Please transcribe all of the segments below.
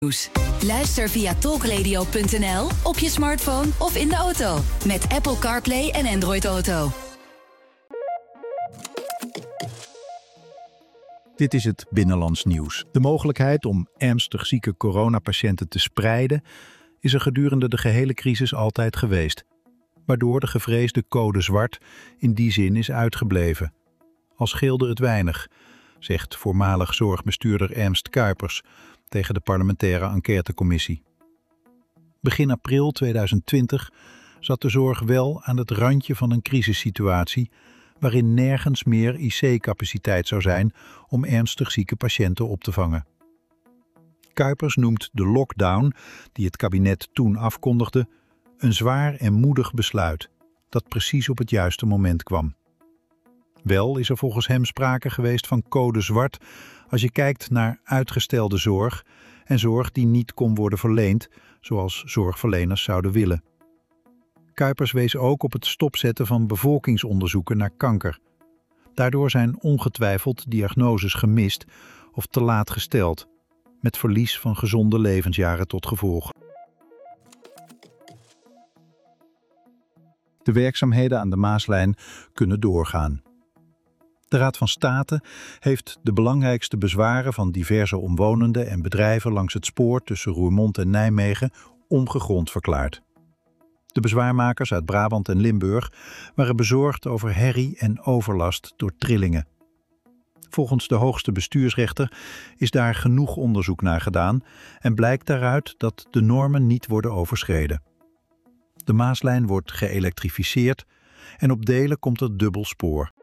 Luister via talkradio.nl, op je smartphone of in de auto. Met Apple CarPlay en Android Auto. Dit is het Binnenlands Nieuws. De mogelijkheid om ernstig zieke coronapatiënten te spreiden is er gedurende de gehele crisis altijd geweest, waardoor de gevreesde code zwart in die zin is uitgebleven. Al scheelde het weinig, zegt voormalig zorgbestuurder Ernst Kuipers tegen de parlementaire enquêtecommissie. Begin april 2020 zat de zorg wel aan het randje van een crisissituatie waarin nergens meer IC-capaciteit zou zijn om ernstig zieke patiënten op te vangen. Kuipers noemt de lockdown, die het kabinet toen afkondigde, een zwaar en moedig besluit dat precies op het juiste moment kwam. Wel is er volgens hem sprake geweest van code zwart als je kijkt naar uitgestelde zorg en zorg die niet kon worden verleend zoals zorgverleners zouden willen. Kuipers wees ook op het stopzetten van bevolkingsonderzoeken naar kanker. Daardoor zijn ongetwijfeld diagnoses gemist of te laat gesteld, met verlies van gezonde levensjaren tot gevolg. De werkzaamheden aan de Maaslijn kunnen doorgaan. De Raad van State heeft de belangrijkste bezwaren van diverse omwonenden en bedrijven langs het spoor tussen Roermond en Nijmegen ongegrond verklaard. De bezwaarmakers uit Brabant en Limburg waren bezorgd over herrie en overlast door trillingen. Volgens de hoogste bestuursrechter is daar genoeg onderzoek naar gedaan en blijkt daaruit dat de normen niet worden overschreden. De Maaslijn wordt geëlektrificeerd en op delen komt er dubbel spoor.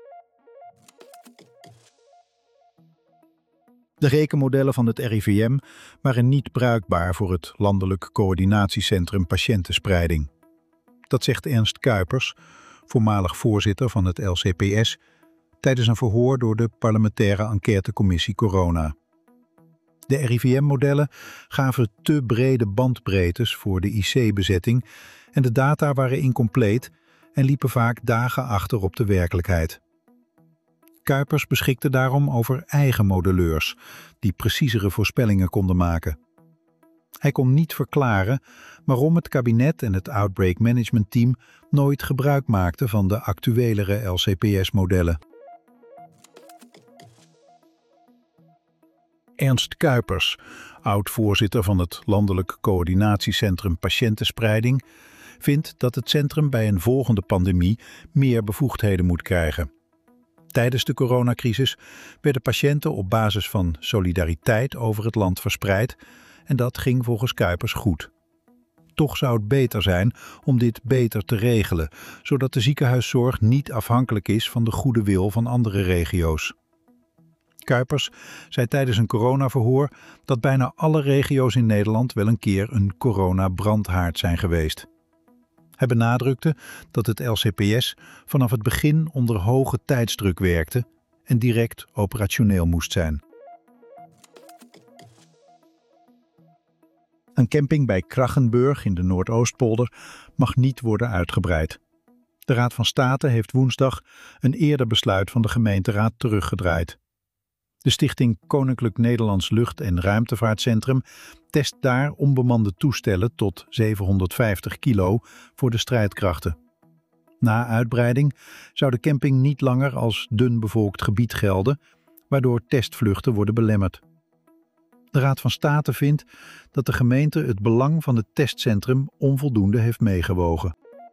De rekenmodellen van het RIVM waren niet bruikbaar voor het Landelijk Coördinatiecentrum Patiëntenspreiding. Dat zegt Ernst Kuipers, voormalig voorzitter van het LCPS, tijdens een verhoor door de parlementaire enquêtecommissie Corona. De RIVM-modellen gaven te brede bandbreedtes voor de IC-bezetting en de data waren incompleet en liepen vaak dagen achter op de werkelijkheid. Kuipers beschikte daarom over eigen modelleurs die preciezere voorspellingen konden maken. Hij kon niet verklaren waarom het kabinet en het Outbreak Management Team nooit gebruik maakten van de actuelere LCPS-modellen. Ernst Kuipers, oud-voorzitter van het Landelijk Coördinatiecentrum Patiëntenspreiding, vindt dat het centrum bij een volgende pandemie meer bevoegdheden moet krijgen. Tijdens de coronacrisis werden patiënten op basis van solidariteit over het land verspreid en dat ging volgens Kuipers goed. Toch zou het beter zijn om dit beter te regelen, zodat de ziekenhuiszorg niet afhankelijk is van de goede wil van andere regio's. Kuipers zei tijdens een coronaverhoor dat bijna alle regio's in Nederland wel een keer een coronabrandhaard zijn geweest. Hij benadrukte dat het LCPS vanaf het begin onder hoge tijdsdruk werkte en direct operationeel moest zijn. Een camping bij Krachenburg in de Noordoostpolder mag niet worden uitgebreid. De Raad van State heeft woensdag een eerder besluit van de gemeenteraad teruggedraaid. De stichting Koninklijk Nederlands Lucht- en Ruimtevaartcentrum test daar onbemande toestellen tot 750 kilo voor de strijdkrachten. Na uitbreiding zou de camping niet langer als dun bevolkt gebied gelden, waardoor testvluchten worden belemmerd. De Raad van State vindt dat de gemeente het belang van het testcentrum onvoldoende heeft meegewogen.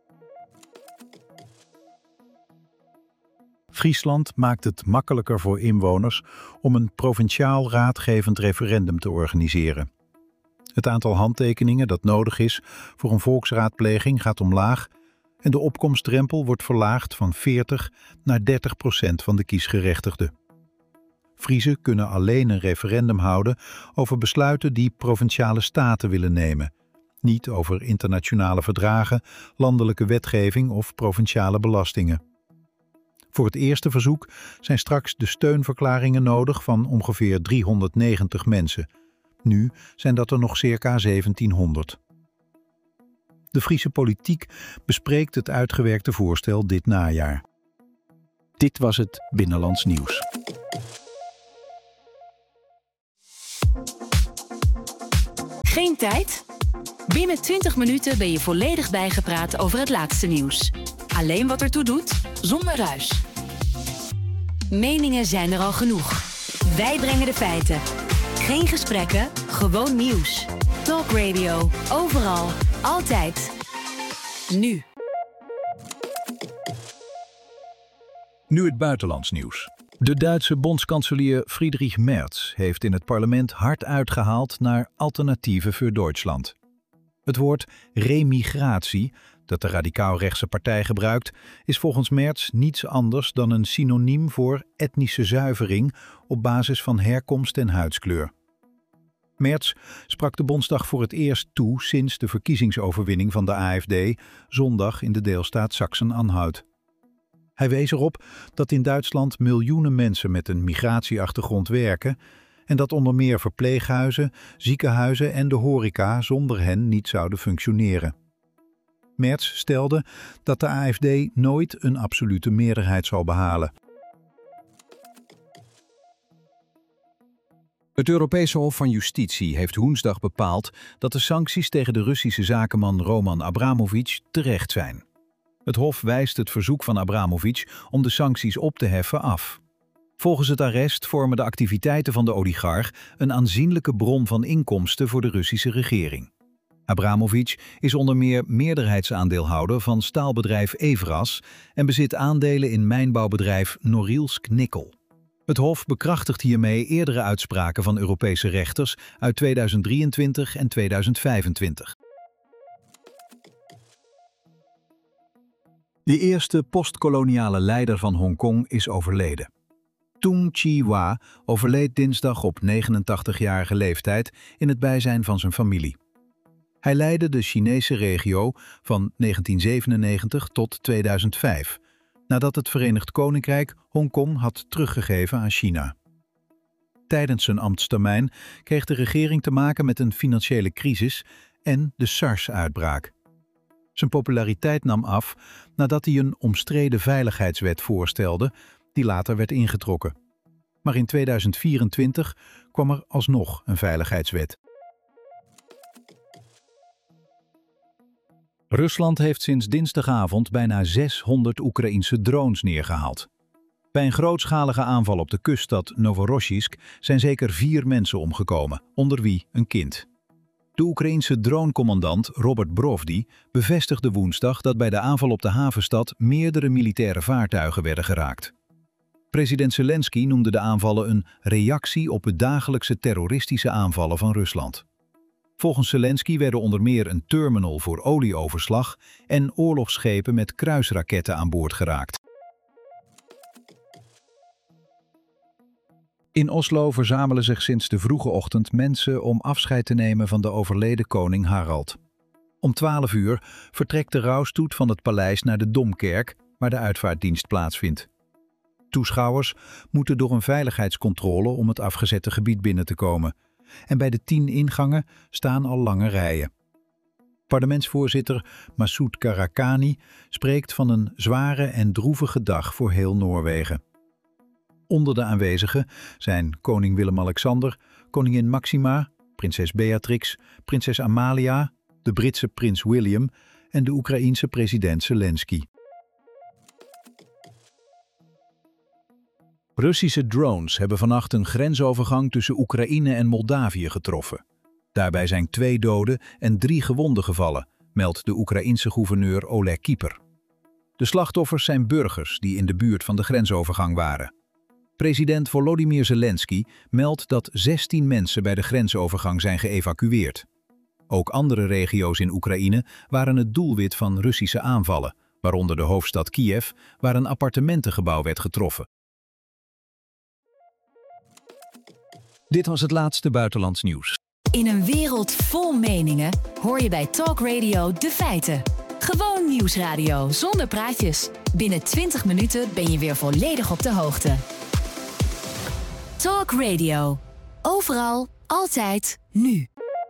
Friesland maakt het makkelijker voor inwoners om een provinciaal raadgevend referendum te organiseren. Het aantal handtekeningen dat nodig is voor een volksraadpleging gaat omlaag en de opkomstdrempel wordt verlaagd van 40 naar 30% van de kiesgerechtigden. Friezen kunnen alleen een referendum houden over besluiten die provinciale staten willen nemen, niet over internationale verdragen, landelijke wetgeving of provinciale belastingen. Voor het eerste verzoek zijn straks de steunverklaringen nodig van ongeveer 390 mensen. Nu zijn dat er nog circa 1700. De Friese politiek bespreekt het uitgewerkte voorstel dit najaar. Dit was het Binnenlands Nieuws. Geen tijd? Binnen 20 minuten ben je volledig bijgepraat over het laatste nieuws. Alleen wat ertoe doet, zonder ruis. Meningen zijn er al genoeg. Wij brengen de feiten. Geen gesprekken, gewoon nieuws. Talk Radio, overal, altijd. Nu. Nu het buitenlands nieuws. De Duitse bondskanselier Friedrich Merz heeft in het parlement hard uitgehaald naar alternatieven voor Duitsland. Het woord remigratie, dat de radicaal-rechtse partij gebruikt, is volgens Merz niets anders dan een synoniem voor etnische zuivering op basis van herkomst en huidskleur. Merz sprak de Bondsdag voor het eerst toe sinds de verkiezingsoverwinning van de AfD zondag in de deelstaat Sachsen-Anhalt. Hij wees erop dat in Duitsland miljoenen mensen met een migratieachtergrond werken en dat onder meer verpleeghuizen, ziekenhuizen en de horeca zonder hen niet zouden functioneren. Merz stelde dat de AfD nooit een absolute meerderheid zal behalen. Het Europese Hof van Justitie heeft woensdag bepaald dat de sancties tegen de Russische zakenman Roman Abramovich terecht zijn. Het Hof wijst het verzoek van Abramovich om de sancties op te heffen af. Volgens het arrest vormen de activiteiten van de oligarch een aanzienlijke bron van inkomsten voor de Russische regering. Abramovich is onder meer meerderheidsaandeelhouder van staalbedrijf Evraz en bezit aandelen in mijnbouwbedrijf Norilsk Nikkel. Het Hof bekrachtigt hiermee eerdere uitspraken van Europese rechters uit 2023 en 2025. De eerste postkoloniale leider van Hongkong is overleden. Tung Chee-hwa overleed dinsdag op 89-jarige leeftijd in het bijzijn van zijn familie. Hij leidde de Chinese regio van 1997 tot 2005, nadat het Verenigd Koninkrijk Hongkong had teruggegeven aan China. Tijdens zijn ambtstermijn kreeg de regering te maken met een financiële crisis en de SARS-uitbraak. Zijn populariteit nam af nadat hij een omstreden veiligheidswet voorstelde, die later werd ingetrokken. Maar in 2024 kwam er alsnog een veiligheidswet. Rusland heeft sinds dinsdagavond bijna 600 Oekraïense drones neergehaald. Bij een grootschalige aanval op de kuststad Novorossiysk zijn zeker 4 mensen omgekomen, onder wie een kind. De Oekraïense dronecommandant Robert Brovdi bevestigde woensdag dat bij de aanval op de havenstad meerdere militaire vaartuigen werden geraakt. President Zelensky noemde de aanvallen een reactie op de dagelijkse terroristische aanvallen van Rusland. Volgens Zelensky werden onder meer een terminal voor olieoverslag en oorlogsschepen met kruisraketten aan boord geraakt. In Oslo verzamelen zich sinds de vroege ochtend mensen om afscheid te nemen van de overleden koning Harald. Om 12 uur vertrekt de rouwstoet van het paleis naar de Domkerk, waar de uitvaartdienst plaatsvindt. Toeschouwers moeten door een veiligheidscontrole om het afgezette gebied binnen te komen. En bij de 10 ingangen staan al lange rijen. Parlementsvoorzitter Massoud Karakani spreekt van een zware en droevige dag voor heel Noorwegen. Onder de aanwezigen zijn koning Willem-Alexander, koningin Maxima, prinses Beatrix, prinses Amalia, de Britse prins William en de Oekraïense president Zelensky. Russische drones hebben vannacht een grensovergang tussen Oekraïne en Moldavië getroffen. Daarbij zijn 2 doden en 3 gewonden gevallen, meldt de Oekraïense gouverneur Oleg Kieper. De slachtoffers zijn burgers die in de buurt van de grensovergang waren. President Volodymyr Zelensky meldt dat 16 mensen bij de grensovergang zijn geëvacueerd. Ook andere regio's in Oekraïne waren het doelwit van Russische aanvallen, waaronder de hoofdstad Kiev, waar een appartementengebouw werd getroffen. Dit was het laatste buitenlands nieuws. In een wereld vol meningen hoor je bij Talk Radio de feiten. Gewoon nieuwsradio zonder praatjes. Binnen 20 minuten ben je weer volledig op de hoogte. Talk Radio. Overal, altijd, nu.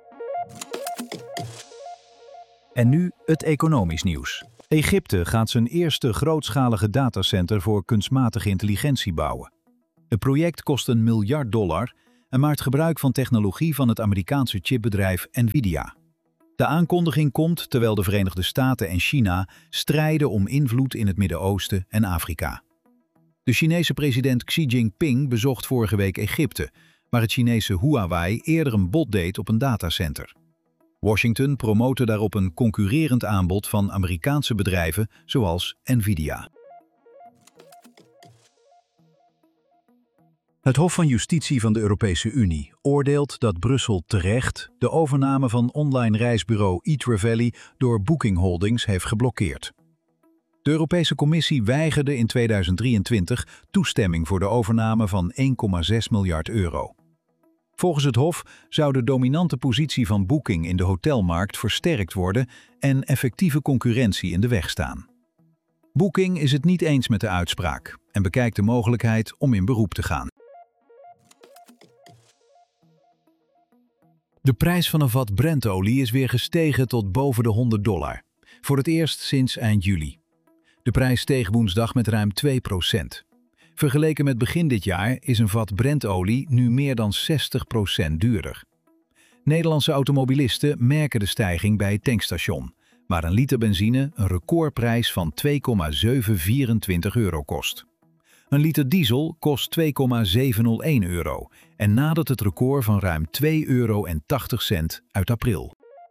En nu het economisch nieuws. Egypte gaat zijn eerste grootschalige datacenter voor kunstmatige intelligentie bouwen. Het project kost $1 miljard en maakt gebruik van technologie van het Amerikaanse chipbedrijf Nvidia. De aankondiging komt terwijl de Verenigde Staten en China strijden om invloed in het Midden-Oosten en Afrika. De Chinese president Xi Jinping bezocht vorige week Egypte, waar het Chinese Huawei eerder een bod deed op een datacenter. Washington promote daarop een concurrerend aanbod van Amerikaanse bedrijven zoals Nvidia. Het Hof van Justitie van de Europese Unie oordeelt dat Brussel terecht de overname van online reisbureau eTraveli door Booking Holdings heeft geblokkeerd. De Europese Commissie weigerde in 2023 toestemming voor de overname van 1,6 miljard euro. Volgens het Hof zou de dominante positie van Booking in de hotelmarkt versterkt worden en effectieve concurrentie in de weg staan. Booking is het niet eens met de uitspraak en bekijkt de mogelijkheid om in beroep te gaan. De prijs van een vat Brentolie is weer gestegen tot boven de $100, voor het eerst sinds eind juli. De prijs steeg woensdag met ruim 2%. Vergeleken met begin dit jaar is een vat Brentolie nu meer dan 60% duurder. Nederlandse automobilisten merken de stijging bij het tankstation, waar een liter benzine een recordprijs van €2,724 kost. Een liter diesel kost €2,701 en nadert het record van ruim €2,80 uit april.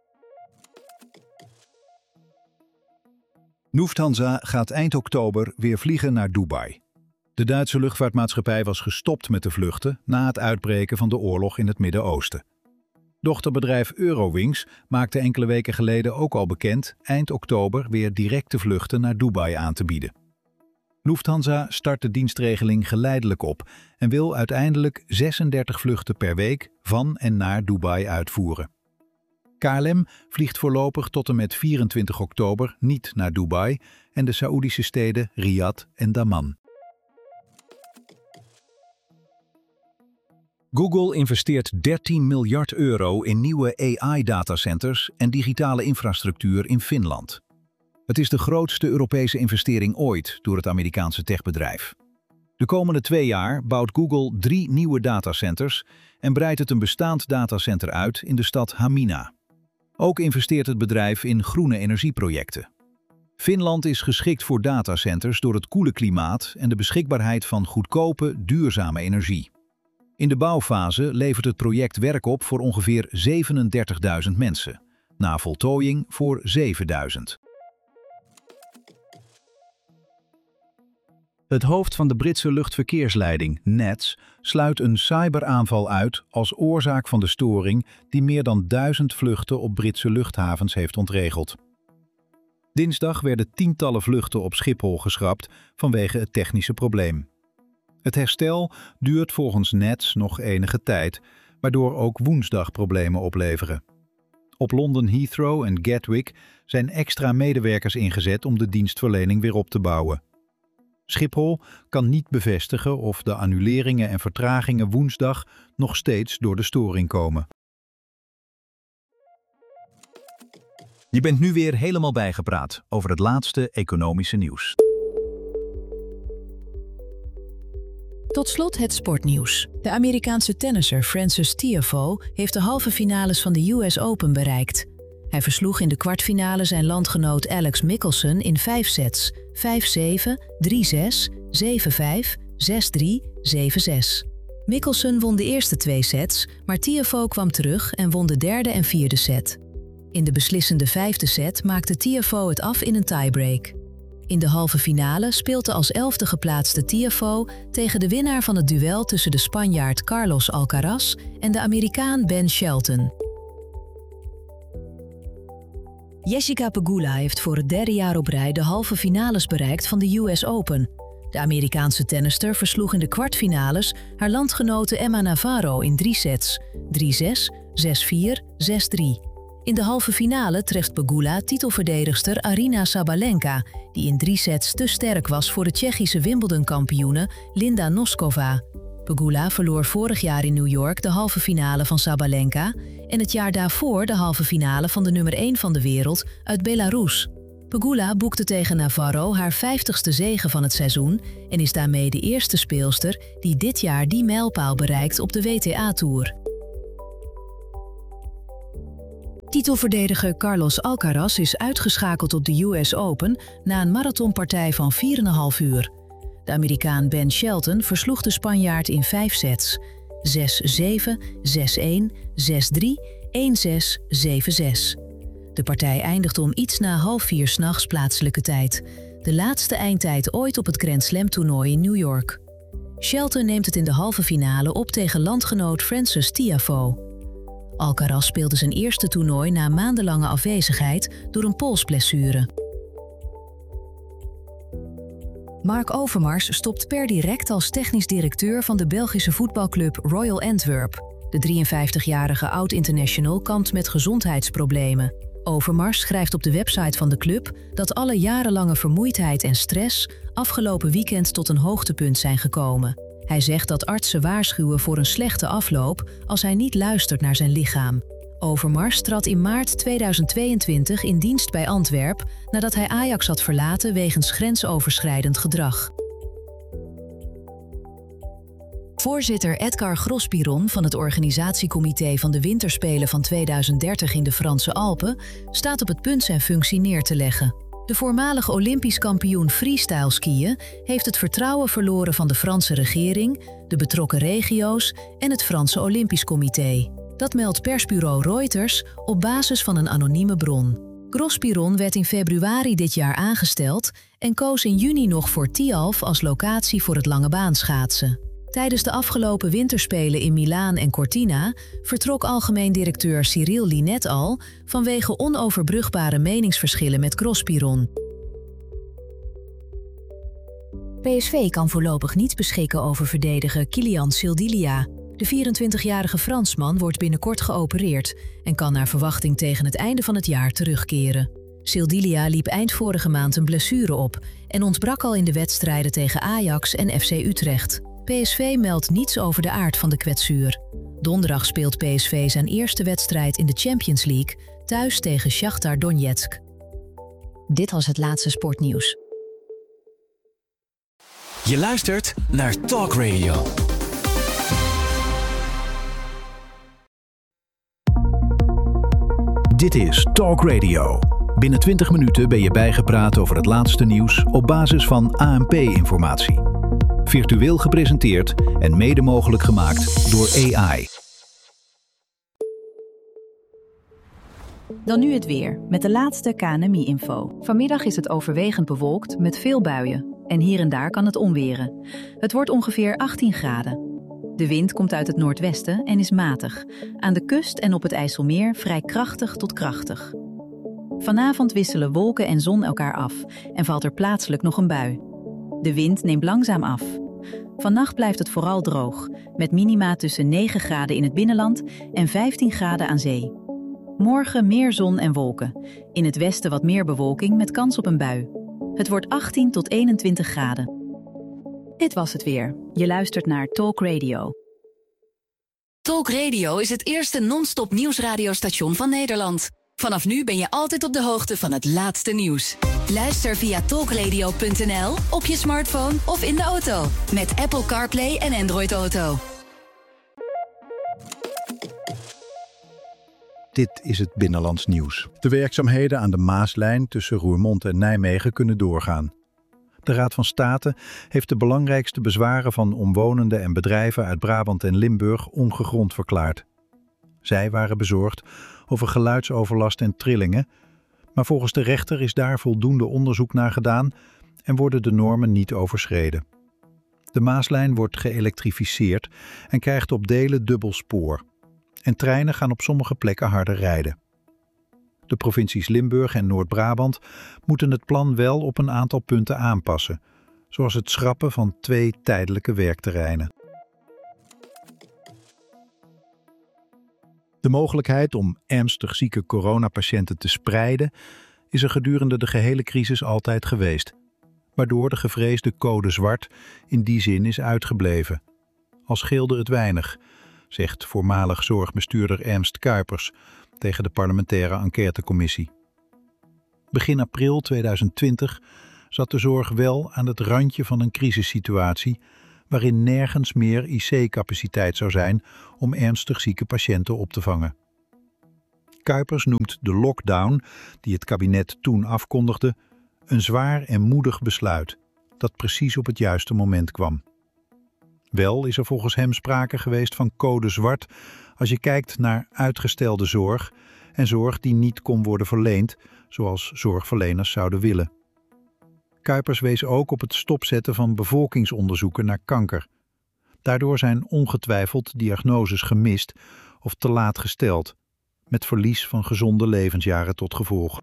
Lufthansa gaat eind oktober weer vliegen naar Dubai. De Duitse luchtvaartmaatschappij was gestopt met de vluchten na het uitbreken van de oorlog in het Midden-Oosten. Dochterbedrijf Eurowings maakte enkele weken geleden ook al bekend eind oktober weer directe vluchten naar Dubai aan te bieden. Lufthansa start de dienstregeling geleidelijk op en wil uiteindelijk 36 vluchten per week van en naar Dubai uitvoeren. KLM vliegt voorlopig tot en met 24 oktober niet naar Dubai en de Saoedische steden Riyadh en Dammam. Google investeert €13 miljard in nieuwe AI-datacenters en digitale infrastructuur in Finland. Het is de grootste Europese investering ooit door het Amerikaanse techbedrijf. De komende 2 jaar bouwt Google 3 nieuwe datacenters en breidt het een bestaand datacenter uit in de stad Hamina. Ook investeert het bedrijf in groene energieprojecten. Finland is geschikt voor datacenters door het koele klimaat en de beschikbaarheid van goedkope, duurzame energie. In de bouwfase levert het project werk op voor ongeveer 37.000 mensen, na voltooiing voor 7.000. Het hoofd van de Britse luchtverkeersleiding, NETS, sluit een cyberaanval uit als oorzaak van de storing die meer dan 1000 vluchten op Britse luchthavens heeft ontregeld. Dinsdag werden tientallen vluchten op Schiphol geschrapt vanwege het technische probleem. Het herstel duurt volgens NETS nog enige tijd, waardoor ook woensdag problemen opleveren. Op London Heathrow en Gatwick zijn extra medewerkers ingezet om de dienstverlening weer op te bouwen. Schiphol kan niet bevestigen of de annuleringen en vertragingen woensdag nog steeds door de storing komen. Je bent nu weer helemaal bijgepraat over het laatste economische nieuws. Tot slot het sportnieuws. De Amerikaanse tennisser Frances Tiafoe heeft de halve finales van de US Open bereikt. Hij versloeg in de kwartfinale zijn landgenoot Alex Michelsen in 5 sets: 5-7, 3-6, 7-5, 6-3, 7-6. Michelsen won de eerste 2 sets, maar Tiafoe kwam terug en won de derde en vierde set. In de beslissende 5e set maakte Tiafoe het af in een tiebreak. In de halve finale speelt de als 11e geplaatste Tiafoe tegen de winnaar van het duel tussen de Spanjaard Carlos Alcaraz en de Amerikaan Ben Shelton. Jessica Pegula heeft voor het 3e jaar op rij de halve finales bereikt van de US Open. De Amerikaanse tennister versloeg in de kwartfinales haar landgenote Emma Navarro in 3 sets: 3-6, 6-4, 6-3. In de halve finale treft Pegula titelverdedigster Aryna Sabalenka, die in 3 sets te sterk was voor de Tsjechische Wimbledon-kampioene Linda Noskova. Pegula verloor vorig jaar in New York de halve finale van Sabalenka en het jaar daarvoor de halve finale van de nummer 1 van de wereld uit Belarus. Pegula boekte tegen Navarro haar 50ste zege van het seizoen en is daarmee de eerste speelster die dit jaar die mijlpaal bereikt op de WTA-tour. Titelverdediger Carlos Alcaraz is uitgeschakeld op de US Open na een marathonpartij van 4,5 uur. De Amerikaan Ben Shelton versloeg de Spanjaard in 5 sets. 6-7, 6-1, 6-3, 1-6, 7-6. De partij eindigde om iets na 3:30 s'nachts plaatselijke tijd. De laatste eindtijd ooit op het Grand Slam toernooi in New York. Shelton neemt het in de halve finale op tegen landgenoot Frances Tiafoe. Alcaraz speelde zijn eerste toernooi na maandenlange afwezigheid door een polsblessure. Mark Overmars stopt per direct als technisch directeur van de Belgische voetbalclub Royal Antwerp. De 53-jarige oud-international kampt met gezondheidsproblemen. Overmars schrijft op de website van de club dat alle jarenlange vermoeidheid en stress afgelopen weekend tot een hoogtepunt zijn gekomen. Hij zegt dat artsen waarschuwen voor een slechte afloop als hij niet luistert naar zijn lichaam. Overmars trad in maart 2022 in dienst bij Antwerp nadat hij Ajax had verlaten wegens grensoverschrijdend gedrag. Voorzitter Edgar Gros-Piron van het organisatiecomité van de Winterspelen van 2030 in de Franse Alpen staat op het punt zijn functie neer te leggen. De voormalig Olympisch kampioen freestyle skiën heeft het vertrouwen verloren van de Franse regering, de betrokken regio's en het Franse Olympisch Comité. Dat meldt persbureau Reuters op basis van een anonieme bron. Gros-Piron werd in februari dit jaar aangesteld en koos in juni nog voor Tialf als locatie voor het langebaanschaatsen. Tijdens de afgelopen winterspelen in Milaan en Cortina vertrok algemeen directeur Cyril Linet al vanwege onoverbrugbare meningsverschillen met Gros-Piron. PSV kan voorlopig niet beschikken over verdediger Kylian Sildilia. De 24-jarige Fransman wordt binnenkort geopereerd en kan naar verwachting tegen het einde van het jaar terugkeren. Sildilia liep eind vorige maand een blessure op en ontbrak al in de wedstrijden tegen Ajax en FC Utrecht. PSV meldt niets over de aard van de kwetsuur. Donderdag speelt PSV zijn eerste wedstrijd in de Champions League thuis tegen Shakhtar Donetsk. Dit was het laatste sportnieuws. Je luistert naar Talk Radio. Dit is Talk Radio. Binnen 20 minuten ben je bijgepraat over het laatste nieuws op basis van ANP-informatie. Virtueel gepresenteerd en mede mogelijk gemaakt door AI. Dan nu het weer, met de laatste KNMI-info. Vanmiddag is het overwegend bewolkt met veel buien. En hier en daar kan het onweren. Het wordt ongeveer 18 graden. De wind komt uit het noordwesten en is matig. Aan de kust en op het IJsselmeer vrij krachtig tot krachtig. Vanavond wisselen wolken en zon elkaar af en valt er plaatselijk nog een bui. De wind neemt langzaam af. Vannacht blijft het vooral droog, met minima tussen 9 graden in het binnenland en 15 graden aan zee. Morgen meer zon en wolken. In het westen wat meer bewolking met kans op een bui. Het wordt 18 tot 21 graden. Dit was het weer. Je luistert naar Talk Radio. Talk Radio is het eerste non-stop nieuwsradiostation van Nederland. Vanaf nu ben je altijd op de hoogte van het laatste nieuws. Luister via talkradio.nl, op je smartphone of in de auto. Met Apple CarPlay en Android Auto. Dit is het binnenlands nieuws. De werkzaamheden aan de Maaslijn tussen Roermond en Nijmegen kunnen doorgaan. De Raad van State heeft de belangrijkste bezwaren van omwonenden en bedrijven uit Brabant en Limburg ongegrond verklaard. Zij waren bezorgd over geluidsoverlast en trillingen, maar volgens de rechter is daar voldoende onderzoek naar gedaan en worden de normen niet overschreden. De Maaslijn wordt geëlektrificeerd en krijgt op delen dubbel spoor. En treinen gaan op sommige plekken harder rijden. De provincies Limburg en Noord-Brabant moeten het plan wel op een aantal punten aanpassen, zoals het schrappen van 2 tijdelijke werkterreinen. De mogelijkheid om ernstig zieke coronapatiënten te spreiden is er gedurende de gehele crisis altijd geweest, waardoor de gevreesde code zwart in die zin is uitgebleven. Al scheelde het weinig, zegt voormalig zorgbestuurder Ernst Kuipers tegen de parlementaire enquêtecommissie. Begin april 2020 zat de zorg wel aan het randje van een crisissituatie waarin nergens meer IC-capaciteit zou zijn om ernstig zieke patiënten op te vangen. Kuipers noemt de lockdown, die het kabinet toen afkondigde, een zwaar en moedig besluit dat precies op het juiste moment kwam. Wel is er volgens hem sprake geweest van code zwart als je kijkt naar uitgestelde zorg en zorg die niet kon worden verleend zoals zorgverleners zouden willen. Kuipers wees ook op het stopzetten van bevolkingsonderzoeken naar kanker. Daardoor zijn ongetwijfeld diagnoses gemist of te laat gesteld, met verlies van gezonde levensjaren tot gevolg.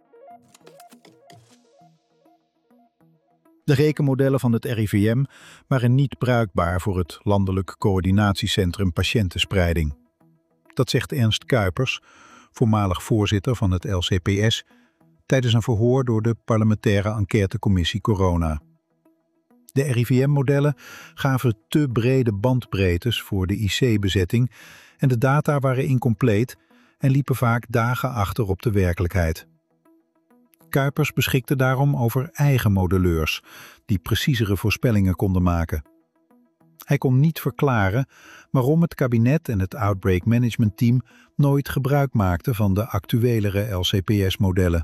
De rekenmodellen van het RIVM waren niet bruikbaar voor het Landelijk Coördinatiecentrum Patiëntenspreiding. Dat zegt Ernst Kuipers, voormalig voorzitter van het LCPS, tijdens een verhoor door de parlementaire enquêtecommissie Corona. De RIVM-modellen gaven te brede bandbreedtes voor de IC-bezetting en de data waren incompleet en liepen vaak dagen achter op de werkelijkheid. Kuipers beschikte daarom over eigen modelleurs die preciezere voorspellingen konden maken. Hij kon niet verklaren waarom het kabinet en het Outbreak Management Team nooit gebruik maakten van de actuelere LCPS-modellen.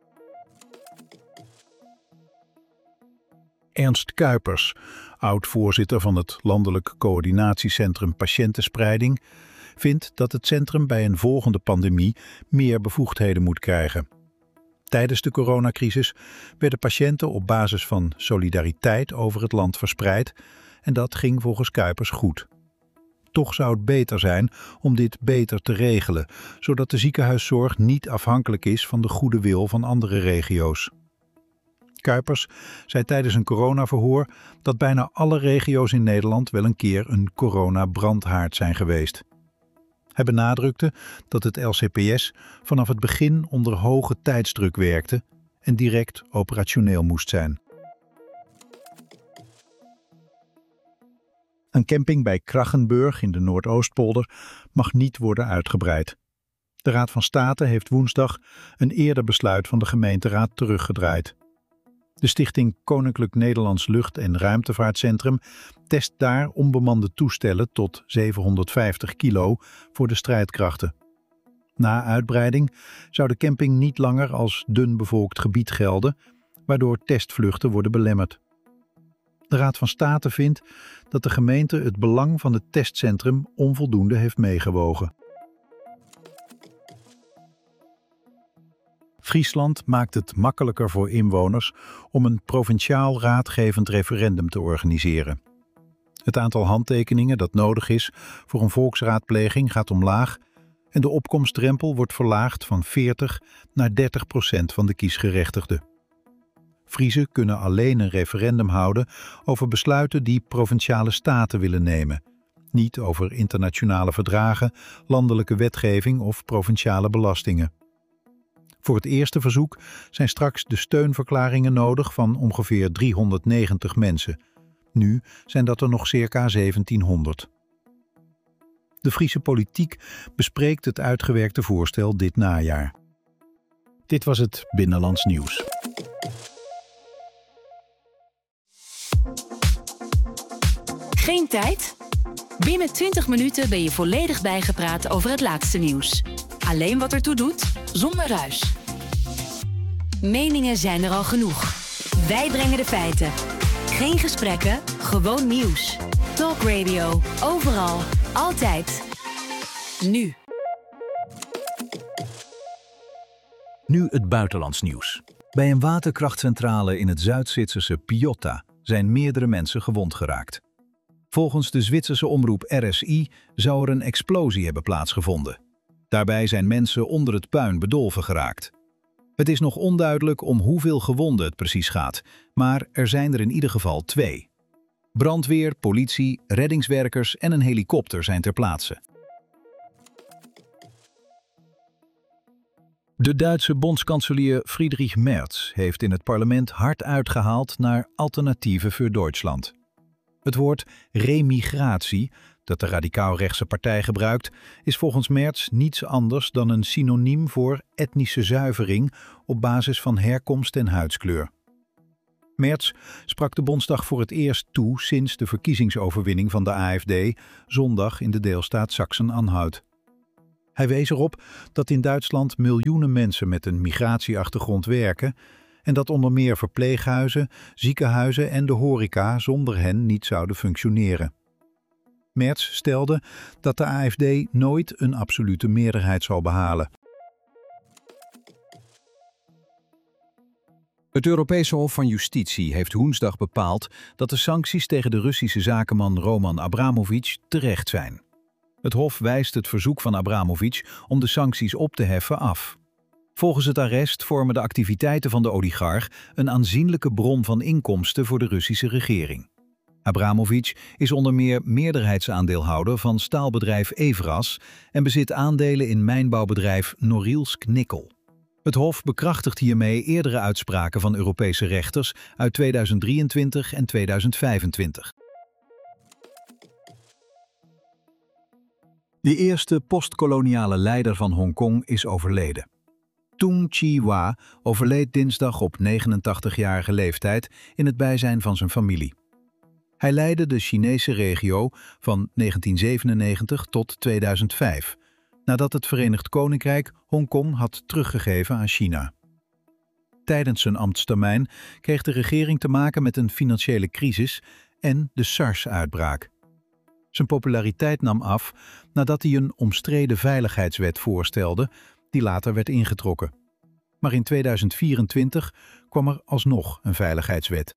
Ernst Kuipers, oud-voorzitter van het Landelijk Coördinatiecentrum Patiëntenspreiding, vindt dat het centrum bij een volgende pandemie meer bevoegdheden moet krijgen. Tijdens de coronacrisis werden patiënten op basis van solidariteit over het land verspreid en dat ging volgens Kuipers goed. Toch zou het beter zijn om dit beter te regelen, zodat de ziekenhuiszorg niet afhankelijk is van de goede wil van andere regio's. Kuipers zei tijdens een coronaverhoor dat bijna alle regio's in Nederland wel een keer een coronabrandhaard zijn geweest. Hij benadrukte dat het LCPS vanaf het begin onder hoge tijdsdruk werkte en direct operationeel moest zijn. Een camping bij Krachenburg in de Noordoostpolder mag niet worden uitgebreid. De Raad van State heeft woensdag een eerder besluit van de gemeenteraad teruggedraaid. De stichting Koninklijk Nederlands Lucht- en Ruimtevaartcentrum test daar onbemande toestellen tot 750 kilo voor de strijdkrachten. Na uitbreiding zou de camping niet langer als dun bevolkt gebied gelden, waardoor testvluchten worden belemmerd. De Raad van State vindt dat de gemeente het belang van het testcentrum onvoldoende heeft meegewogen. Friesland maakt het makkelijker voor inwoners om een provinciaal raadgevend referendum te organiseren. Het aantal handtekeningen dat nodig is voor een volksraadpleging gaat omlaag en de opkomstdrempel wordt verlaagd van 40 naar 30% van de kiesgerechtigden. Friezen kunnen alleen een referendum houden over besluiten die provinciale staten willen nemen, niet over internationale verdragen, landelijke wetgeving of provinciale belastingen. Voor het eerste verzoek zijn straks de steunverklaringen nodig van ongeveer 390 mensen. Nu zijn dat er nog circa 1700. De Friese politiek bespreekt het uitgewerkte voorstel dit najaar. Dit was het Binnenlands Nieuws. Geen tijd? Binnen 20 minuten ben je volledig bijgepraat over het laatste nieuws. Alleen wat ertoe doet, zonder ruis. Meningen zijn er al genoeg. Wij brengen de feiten. Geen gesprekken, gewoon nieuws. Talk Radio, overal, altijd. Nu. Nu het buitenlands nieuws. Bij een waterkrachtcentrale in het Zuid-Zwitserse Piotta zijn meerdere mensen gewond geraakt. Volgens de Zwitserse omroep RSI zou er een explosie hebben plaatsgevonden. Daarbij zijn mensen onder het puin bedolven geraakt. Het is nog onduidelijk om hoeveel gewonden het precies gaat, maar er zijn er in ieder geval 2. Brandweer, politie, reddingswerkers en een helikopter zijn ter plaatse. De Duitse bondskanselier Friedrich Merz heeft in het parlement hard uitgehaald naar Alternatieven für Deutschland. Het woord remigratie dat de radicaal-rechtse partij gebruikt, is volgens Merz niets anders dan een synoniem voor etnische zuivering op basis van herkomst en huidskleur. Merz sprak de Bondsdag voor het eerst toe sinds de verkiezingsoverwinning van de AfD zondag in de deelstaat Sachsen-Anhalt. Hij wees erop dat in Duitsland miljoenen mensen met een migratieachtergrond werken en dat onder meer verpleeghuizen, ziekenhuizen en de horeca zonder hen niet zouden functioneren. Merz stelde dat de AfD nooit een absolute meerderheid zal behalen. Het Europese Hof van Justitie heeft woensdag bepaald dat de sancties tegen de Russische zakenman Roman Abramovich terecht zijn. Het Hof wijst het verzoek van Abramovich om de sancties op te heffen af. Volgens het arrest vormen de activiteiten van de oligarch een aanzienlijke bron van inkomsten voor de Russische regering. Abramovich is onder meer meerderheidsaandeelhouder van staalbedrijf Evraz en bezit aandelen in mijnbouwbedrijf Norilsk Nikkel. Het Hof bekrachtigt hiermee eerdere uitspraken van Europese rechters uit 2023 en 2025. De eerste postkoloniale leider van Hongkong is overleden. Tung Chee-hwa overleed dinsdag op 89-jarige leeftijd in het bijzijn van zijn familie. Hij leidde de Chinese regio van 1997 tot 2005, nadat het Verenigd Koninkrijk Hongkong had teruggegeven aan China. Tijdens zijn ambtstermijn kreeg de regering te maken met een financiële crisis en de SARS-uitbraak. Zijn populariteit nam af nadat hij een omstreden veiligheidswet voorstelde, die later werd ingetrokken. Maar in 2024 kwam er alsnog een veiligheidswet.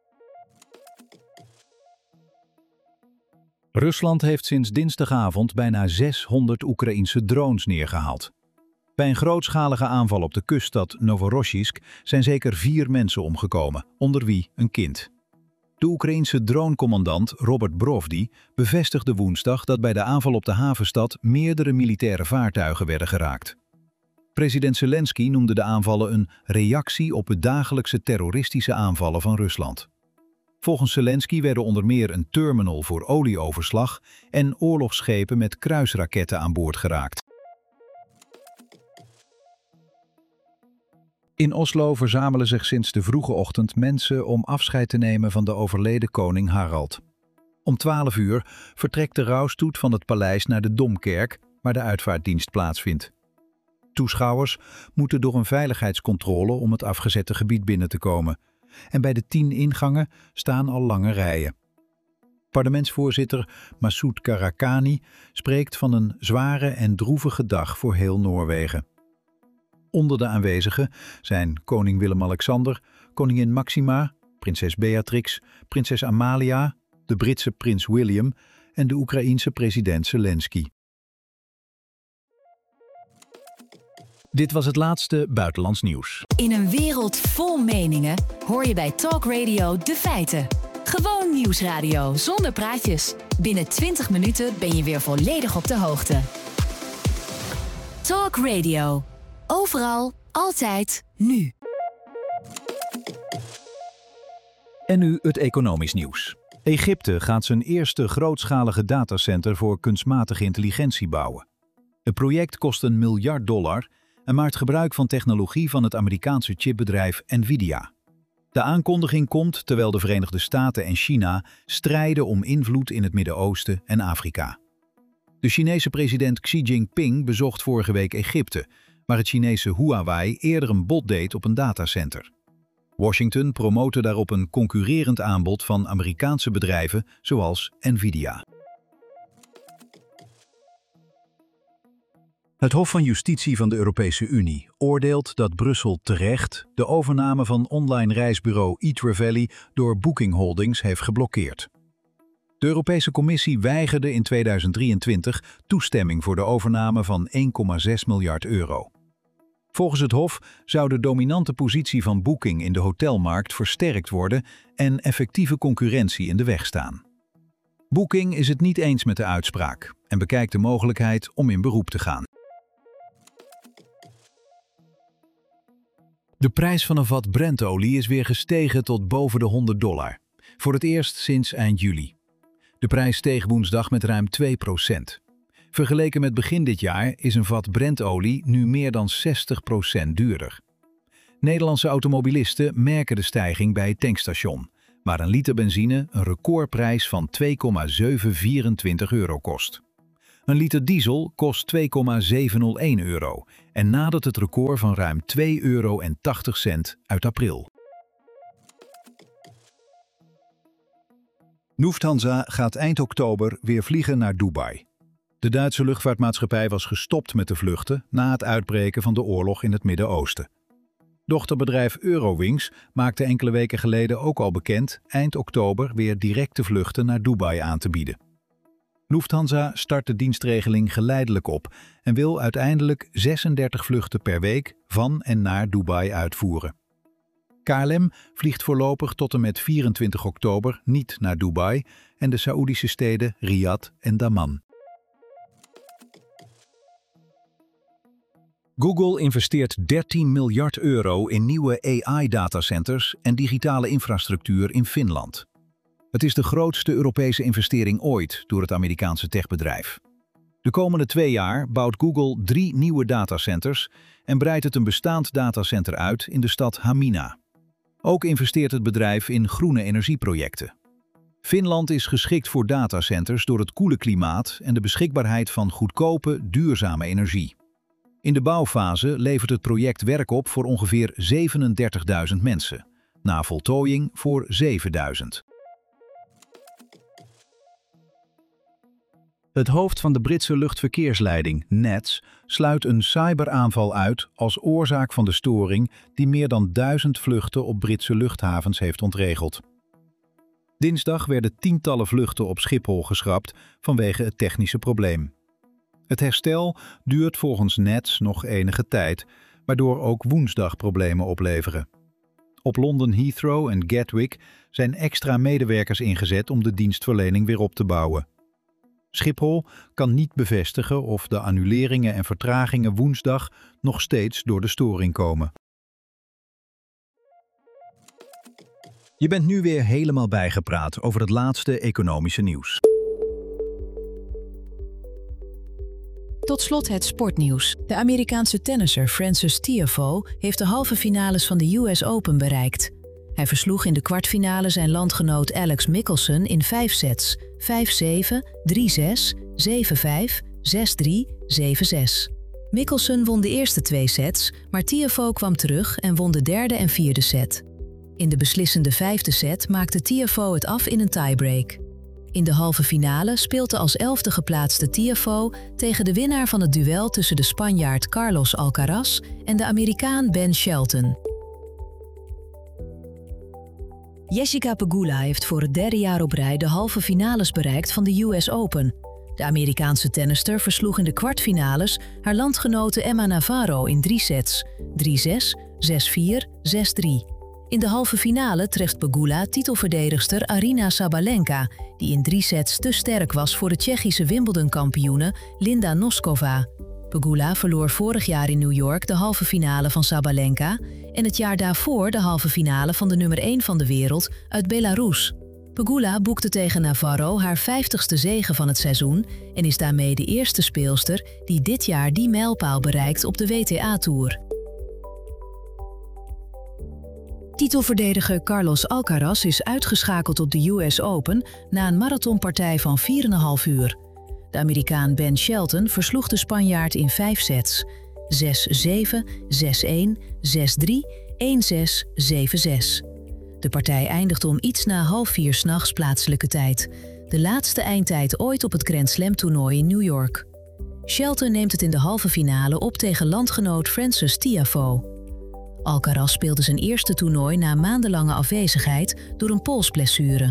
Rusland heeft sinds dinsdagavond bijna 600 Oekraïense drones neergehaald. Bij een grootschalige aanval op de kuststad Novorossiysk zijn zeker 4 mensen omgekomen, onder wie een kind. De Oekraïense dronecommandant Robert Brovdi bevestigde woensdag dat bij de aanval op de havenstad meerdere militaire vaartuigen werden geraakt. President Zelensky noemde de aanvallen een reactie op de dagelijkse terroristische aanvallen van Rusland. Volgens Zelensky werden onder meer een terminal voor olieoverslag en oorlogsschepen met kruisraketten aan boord geraakt. In Oslo verzamelen zich sinds de vroege ochtend mensen om afscheid te nemen van de overleden koning Harald. Om 12 uur vertrekt de rouwstoet van het paleis naar de Domkerk, waar de uitvaartdienst plaatsvindt. Toeschouwers moeten door een veiligheidscontrole om het afgezette gebied binnen te komen. En bij de 10 ingangen staan al lange rijen. Parlementsvoorzitter Massoud Karakani spreekt van een zware en droevige dag voor heel Noorwegen. Onder de aanwezigen zijn koning Willem-Alexander, koningin Maxima, prinses Beatrix, prinses Amalia, de Britse prins William en de Oekraïense president Zelensky. Dit was het laatste buitenlands nieuws. In een wereld vol meningen hoor je bij Talk Radio de feiten. Gewoon nieuwsradio zonder praatjes. Binnen 20 minuten ben je weer volledig op de hoogte. Talk Radio. Overal, altijd, nu. En nu het economisch nieuws. Egypte gaat zijn eerste grootschalige datacenter voor kunstmatige intelligentie bouwen. Het project kost $1 miljard en maakt gebruik van technologie van het Amerikaanse chipbedrijf Nvidia. De aankondiging komt terwijl de Verenigde Staten en China strijden om invloed in het Midden-Oosten en Afrika. De Chinese president Xi Jinping bezocht vorige week Egypte, waar het Chinese Huawei eerder een bod deed op een datacenter. Washington promote daarop een concurrerend aanbod van Amerikaanse bedrijven zoals Nvidia. Het Hof van Justitie van de Europese Unie oordeelt dat Brussel terecht de overname van online reisbureau eTraveli door Booking Holdings heeft geblokkeerd. De Europese Commissie weigerde in 2023 toestemming voor de overname van €1,6 miljard. Volgens het Hof zou de dominante positie van Booking in de hotelmarkt versterkt worden en effectieve concurrentie in de weg staan. Booking is het niet eens met de uitspraak en bekijkt de mogelijkheid om in beroep te gaan. De prijs van een vat Brentolie is weer gestegen tot boven de $100, voor het eerst sinds eind juli. De prijs steeg woensdag met ruim 2%. Vergeleken met begin dit jaar is een vat Brentolie nu meer dan 60% duurder. Nederlandse automobilisten merken de stijging bij het tankstation, waar een liter benzine een recordprijs van €2,724 kost. Een liter diesel kost €2,701 en nadert het record van ruim €2,80 uit april. Lufthansa gaat eind oktober weer vliegen naar Dubai. De Duitse luchtvaartmaatschappij was gestopt met de vluchten na het uitbreken van de oorlog in het Midden-Oosten. Dochterbedrijf Eurowings maakte enkele weken geleden ook al bekend eind oktober weer directe vluchten naar Dubai aan te bieden. Lufthansa start de dienstregeling geleidelijk op en wil uiteindelijk 36 vluchten per week van en naar Dubai uitvoeren. KLM vliegt voorlopig tot en met 24 oktober niet naar Dubai en de Saoedische steden Riyadh en Dammam. Google investeert €13 miljard in nieuwe AI-datacenters en digitale infrastructuur in Finland. Het is de grootste Europese investering ooit door het Amerikaanse techbedrijf. De komende 2 jaar bouwt Google 3 nieuwe datacenters en breidt het een bestaand datacenter uit in de stad Hamina. Ook investeert het bedrijf in groene energieprojecten. Finland is geschikt voor datacenters door het koele klimaat en de beschikbaarheid van goedkope, duurzame energie. In de bouwfase levert het project werk op voor ongeveer 37.000 mensen, na voltooiing voor 7.000. Het hoofd van de Britse luchtverkeersleiding, NETS, sluit een cyberaanval uit als oorzaak van de storing die meer dan 1000 vluchten op Britse luchthavens heeft ontregeld. Dinsdag werden tientallen vluchten op Schiphol geschrapt vanwege het technische probleem. Het herstel duurt volgens NETS nog enige tijd, waardoor ook woensdag problemen opleveren. Op London Heathrow en Gatwick zijn extra medewerkers ingezet om de dienstverlening weer op te bouwen. Schiphol kan niet bevestigen of de annuleringen en vertragingen woensdag nog steeds door de storing komen. Je bent nu weer helemaal bijgepraat over het laatste economische nieuws. Tot slot het sportnieuws. De Amerikaanse tennisser Frances Tiafoe heeft de halve finales van de US Open bereikt. Hij versloeg in de kwartfinale zijn landgenoot Alex Michelsen in 5 sets: 5-7, 3-6, 7-5, 6-3, 7-6. Michelsen won de eerste 2 sets, maar Tiafoe kwam terug en won de derde en vierde set. In de beslissende 5e set maakte Tiafoe het af in een tiebreak. In de halve finale speelt de als 11e geplaatste Tiafoe tegen de winnaar van het duel tussen de Spanjaard Carlos Alcaraz en de Amerikaan Ben Shelton. Jessica Pegula heeft voor het 3e jaar op rij de halve finales bereikt van de US Open. De Amerikaanse tennister versloeg in de kwartfinales haar landgenote Emma Navarro in 3 sets: 3-6, 6-4, 6-3. In de halve finale treft Pegula titelverdedigster Aryna Sabalenka, die in 3 sets te sterk was voor de Tsjechische Wimbledon-kampioene Linda Noskova. Pegula verloor vorig jaar in New York de halve finale van Sabalenka en het jaar daarvoor de halve finale van de nummer 1 van de wereld uit Belarus. Pegula boekte tegen Navarro haar 50ste zege van het seizoen en is daarmee de eerste speelster die dit jaar die mijlpaal bereikt op de WTA-tour. Titelverdediger Carlos Alcaraz is uitgeschakeld op de US Open na een marathonpartij van 4,5 uur. De Amerikaan Ben Shelton versloeg de Spanjaard in 5 sets: 6-7, 6-1, 6-3, 1-6, 7-6. De partij eindigde om iets na 3:30 's plaatselijke tijd. De laatste eindtijd ooit op het Grand Slam toernooi in New York. Shelton neemt het in de halve finale op tegen landgenoot Frances Tiafoe. Alcaraz speelde zijn eerste toernooi na maandenlange afwezigheid door een polsblessure.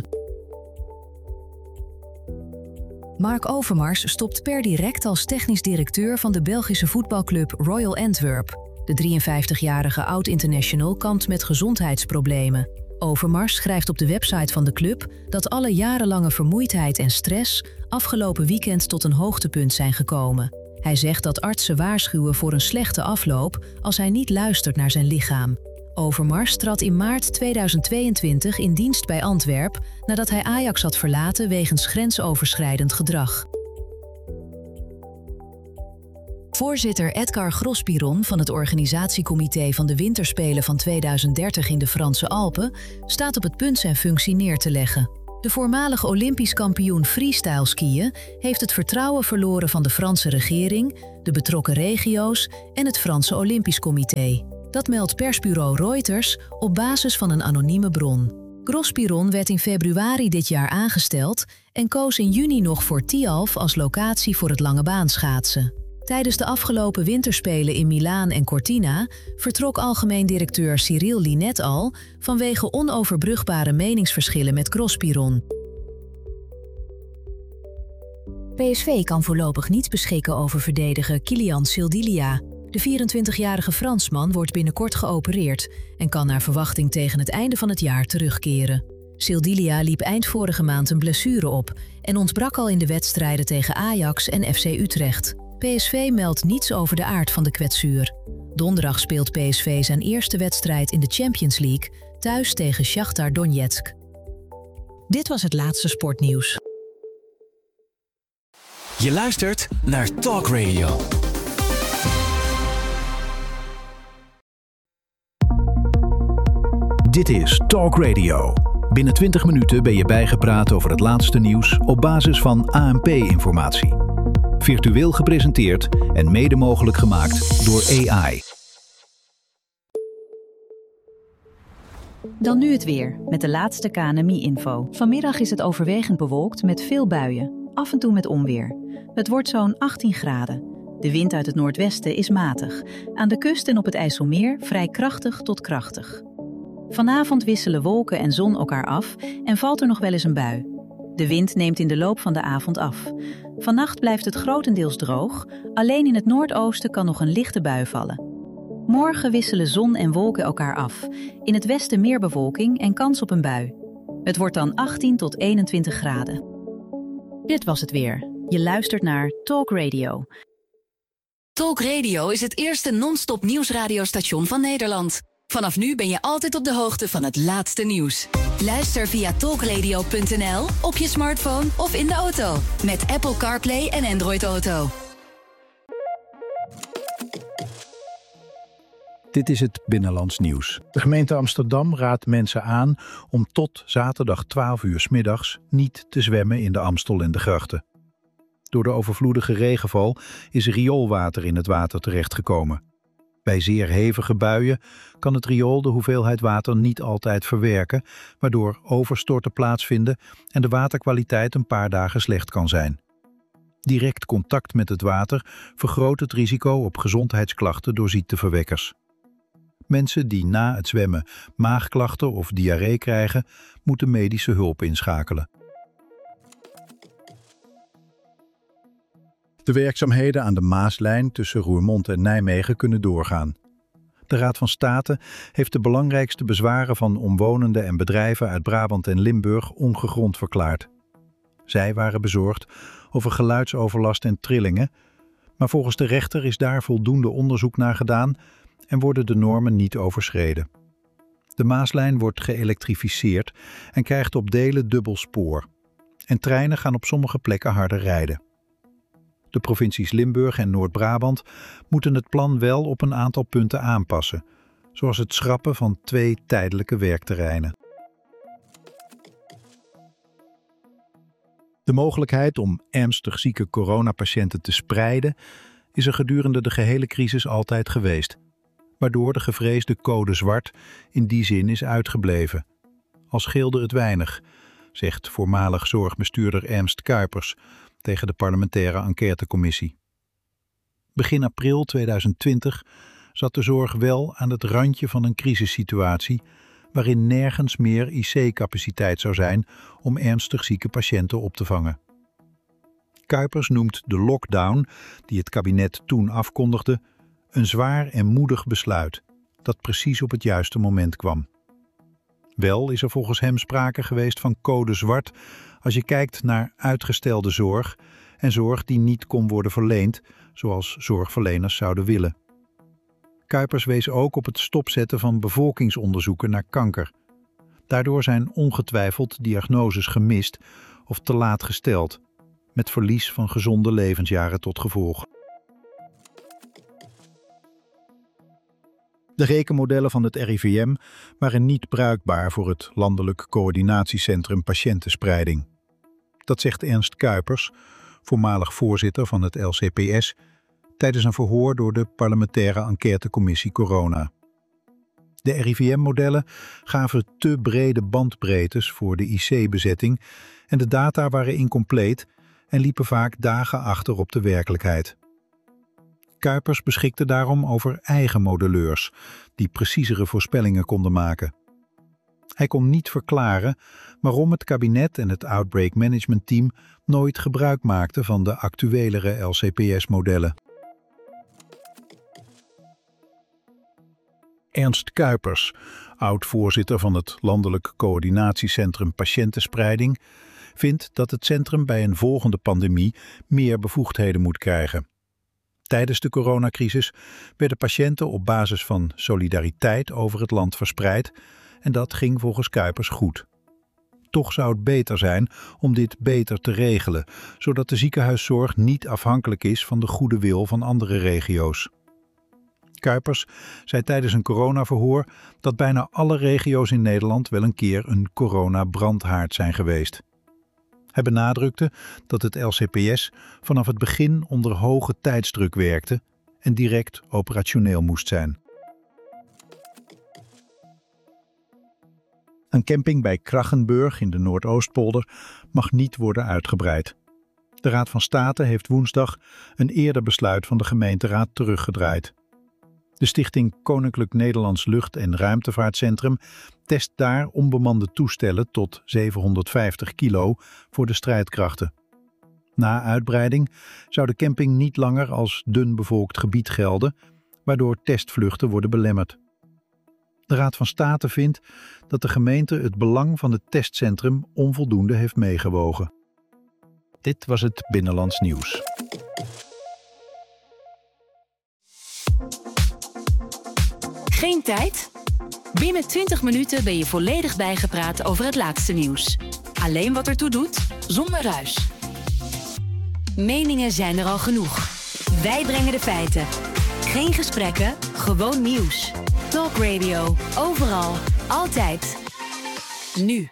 Mark Overmars stopt per direct als technisch directeur van de Belgische voetbalclub Royal Antwerp. De 53-jarige oud-international kampt met gezondheidsproblemen. Overmars schrijft op de website van de club dat alle jarenlange vermoeidheid en stress afgelopen weekend tot een hoogtepunt zijn gekomen. Hij zegt dat artsen waarschuwen voor een slechte afloop als hij niet luistert naar zijn lichaam. Overmars trad in maart 2022 in dienst bij Antwerp nadat hij Ajax had verlaten wegens grensoverschrijdend gedrag. Voorzitter Edgar Grosspiron van het organisatiecomité van de Winterspelen van 2030 in de Franse Alpen staat op het punt zijn functie neer te leggen. De voormalig Olympisch kampioen freestyle skiën heeft het vertrouwen verloren van de Franse regering, de betrokken regio's en het Franse Olympisch Comité. Dat meldt persbureau Reuters op basis van een anonieme bron. Grosspiron werd in februari dit jaar aangesteld en koos in juni nog voor Tialf als locatie voor het langebaanschaatsen. Tijdens de afgelopen winterspelen in Milaan en Cortina vertrok algemeen directeur Cyril Linet al vanwege onoverbrugbare meningsverschillen met Grosspiron. PSV kan voorlopig niet beschikken over verdediger Kylian Sildilia. De 24-jarige Fransman wordt binnenkort geopereerd en kan naar verwachting tegen het einde van het jaar terugkeren. Sildilia liep eind vorige maand een blessure op en ontbrak al in de wedstrijden tegen Ajax en FC Utrecht. PSV meldt niets over de aard van de kwetsuur. Donderdag speelt PSV zijn eerste wedstrijd in de Champions League thuis tegen Shakhtar Donetsk. Dit was het laatste sportnieuws. Je luistert naar Talk Radio. Dit is Talk Radio. Binnen 20 minuten ben je bijgepraat over het laatste nieuws op basis van ANP-informatie. Virtueel gepresenteerd en mede mogelijk gemaakt door AI. Dan nu het weer, met de laatste KNMI-info. Vanmiddag is het overwegend bewolkt met veel buien, af en toe met onweer. Het wordt zo'n 18 graden. De wind uit het noordwesten is matig. Aan de kust en op het IJsselmeer vrij krachtig tot krachtig. Vanavond wisselen wolken en zon elkaar af en valt er nog wel eens een bui. De wind neemt in de loop van de avond af. Vannacht blijft het grotendeels droog, alleen in het noordoosten kan nog een lichte bui vallen. Morgen wisselen zon en wolken elkaar af. In het westen meer bewolking en kans op een bui. Het wordt dan 18 tot 21 graden. Dit was het weer. Je luistert naar Talk Radio. Talk Radio is het eerste non-stop nieuwsradiostation van Nederland. Vanaf nu ben je altijd op de hoogte van het laatste nieuws. Luister via talkradio.nl, op je smartphone of in de auto. Met Apple CarPlay en Android Auto. Dit is het Binnenlands Nieuws. De gemeente Amsterdam raadt mensen aan om tot zaterdag 12 uur 's middags niet te zwemmen in de Amstel en de grachten. Door de overvloedige regenval is rioolwater in het water terechtgekomen. Bij zeer hevige buien kan het riool de hoeveelheid water niet altijd verwerken, waardoor overstorten plaatsvinden en de waterkwaliteit een paar dagen slecht kan zijn. Direct contact met het water vergroot het risico op gezondheidsklachten door ziekteverwekkers. Mensen die na het zwemmen maagklachten of diarree krijgen, moeten medische hulp inschakelen. De werkzaamheden aan de Maaslijn tussen Roermond en Nijmegen kunnen doorgaan. De Raad van State heeft de belangrijkste bezwaren van omwonenden en bedrijven uit Brabant en Limburg ongegrond verklaard. Zij waren bezorgd over geluidsoverlast en trillingen, maar volgens de rechter is daar voldoende onderzoek naar gedaan en worden de normen niet overschreden. De Maaslijn wordt geëlektrificeerd en krijgt op delen dubbel spoor. En treinen gaan op sommige plekken harder rijden. De provincies Limburg en Noord-Brabant moeten het plan wel op een aantal punten aanpassen, zoals het schrappen van 2 tijdelijke werkterreinen. De mogelijkheid om ernstig zieke coronapatiënten te spreiden is er gedurende de gehele crisis altijd geweest, waardoor de gevreesde code zwart in die zin is uitgebleven. Al scheelde het weinig, zegt voormalig zorgbestuurder Ernst Kuipers tegen de parlementaire enquêtecommissie. Begin april 2020 zat de zorg wel aan het randje van een crisissituatie waarin nergens meer IC-capaciteit zou zijn om ernstig zieke patiënten op te vangen. Kuipers noemt de lockdown, die het kabinet toen afkondigde, een zwaar en moedig besluit dat precies op het juiste moment kwam. Wel is er volgens hem sprake geweest van code zwart als je kijkt naar uitgestelde zorg en zorg die niet kon worden verleend zoals zorgverleners zouden willen. Kuipers wees ook op het stopzetten van bevolkingsonderzoeken naar kanker. Daardoor zijn ongetwijfeld diagnoses gemist of te laat gesteld, met verlies van gezonde levensjaren tot gevolg. De rekenmodellen van het RIVM waren niet bruikbaar voor het Landelijk Coördinatiecentrum Patiëntenspreiding. Dat zegt Ernst Kuipers, voormalig voorzitter van het LCPS, tijdens een verhoor door de parlementaire enquêtecommissie Corona. De RIVM-modellen gaven te brede bandbreedtes voor de IC-bezetting en de data waren incompleet en liepen vaak dagen achter op de werkelijkheid. Kuipers beschikte daarom over eigen modelleurs die preciezere voorspellingen konden maken. Hij kon niet verklaren waarom het kabinet en het Outbreak Management Team nooit gebruik maakten van de actuelere LCPS-modellen. Ernst Kuipers, oud-voorzitter van het Landelijk Coördinatiecentrum Patiëntenspreiding, vindt dat het centrum bij een volgende pandemie meer bevoegdheden moet krijgen. Tijdens de coronacrisis werden patiënten op basis van solidariteit over het land verspreid en dat ging volgens Kuipers goed. Toch zou het beter zijn om dit beter te regelen, zodat de ziekenhuiszorg niet afhankelijk is van de goede wil van andere regio's. Kuipers zei tijdens een coronaverhoor dat bijna alle regio's in Nederland wel een keer een coronabrandhaard zijn geweest. Hij benadrukte dat het LCPS vanaf het begin onder hoge tijdsdruk werkte en direct operationeel moest zijn. Een camping bij Krachenburg in de Noordoostpolder mag niet worden uitgebreid. De Raad van State heeft woensdag een eerder besluit van de gemeenteraad teruggedraaid. De stichting Koninklijk Nederlands Lucht- en Ruimtevaartcentrum test daar onbemande toestellen tot 750 kilo voor de strijdkrachten. Na uitbreiding zou de camping niet langer als dun bevolkt gebied gelden, waardoor testvluchten worden belemmerd. De Raad van State vindt dat de gemeente het belang van het testcentrum onvoldoende heeft meegewogen. Dit was het Binnenlands Nieuws. Geen tijd? Binnen 20 minuten ben je volledig bijgepraat over het laatste nieuws. Alleen wat ertoe doet, zonder ruis. Meningen zijn er al genoeg. Wij brengen de feiten. Geen gesprekken, gewoon nieuws. Talk Radio, overal, altijd. Nu.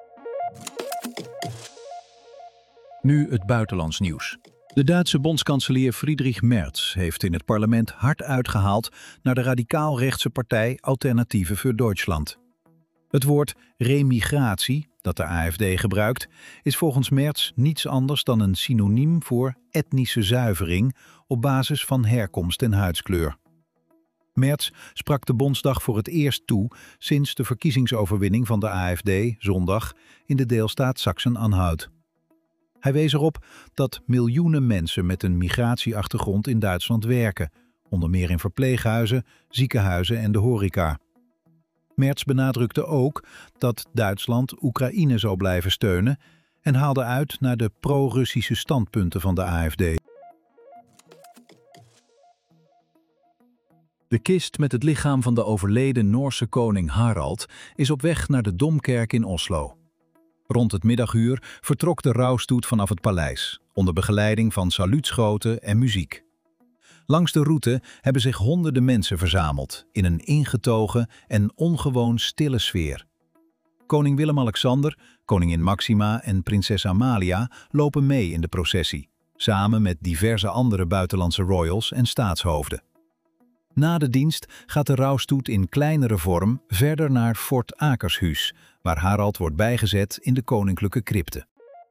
Nu het buitenlands nieuws. De Duitse bondskanselier Friedrich Merz heeft in het parlement hard uitgehaald naar de radicaal-rechtse partij Alternatieven für Deutschland. Het woord remigratie, dat de AfD gebruikt, is volgens Merz niets anders dan een synoniem voor etnische zuivering op basis van herkomst en huidskleur. Merz sprak de Bondsdag voor het eerst toe sinds de verkiezingsoverwinning van de AfD zondag in de deelstaat Sachsen-Anhalt. Hij wees erop dat miljoenen mensen met een migratieachtergrond in Duitsland werken, onder meer in verpleeghuizen, ziekenhuizen en de horeca. Merz benadrukte ook dat Duitsland Oekraïne zou blijven steunen en haalde uit naar de pro-Russische standpunten van de AfD. De kist met het lichaam van de overleden Noorse koning Harald is op weg naar de Domkerk in Oslo. Rond het middaguur vertrok de rouwstoet vanaf het paleis, onder begeleiding van saluutschoten en muziek. Langs de route hebben zich honderden mensen verzameld in een ingetogen en ongewoon stille sfeer. Koning Willem-Alexander, koningin Maxima en prinses Amalia lopen mee in de processie, samen met diverse andere buitenlandse royals en staatshoofden. Na de dienst gaat de rouwstoet in kleinere vorm verder naar Fort Akershuis, waar Harald wordt bijgezet in de koninklijke crypte.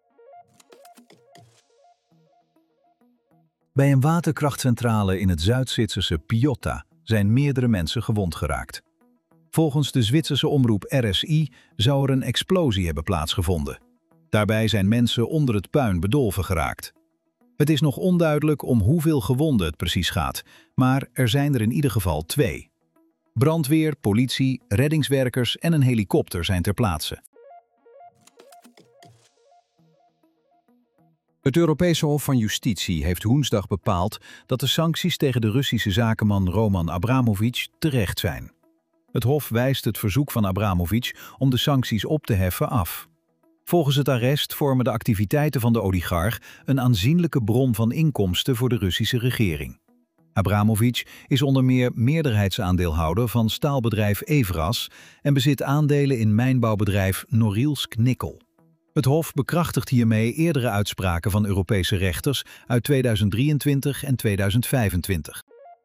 Bij een waterkrachtcentrale in het Zuid-Zwitserse Piotta zijn meerdere mensen gewond geraakt. Volgens de Zwitserse omroep RSI zou er een explosie hebben plaatsgevonden. Daarbij zijn mensen onder het puin bedolven geraakt. Het is nog onduidelijk om hoeveel gewonden het precies gaat, maar er zijn er in ieder geval 2. Brandweer, politie, reddingswerkers en een helikopter zijn ter plaatse. Het Europese Hof van Justitie heeft woensdag bepaald dat de sancties tegen de Russische zakenman Roman Abramovich terecht zijn. Het Hof wijst het verzoek van Abramovich om de sancties op te heffen af. Volgens het arrest vormen de activiteiten van de oligarch een aanzienlijke bron van inkomsten voor de Russische regering. Abramovich is onder meer meerderheidsaandeelhouder van staalbedrijf Evraz en bezit aandelen in mijnbouwbedrijf Norilsk Nikkel. Het Hof bekrachtigt hiermee eerdere uitspraken van Europese rechters uit 2023 en 2025.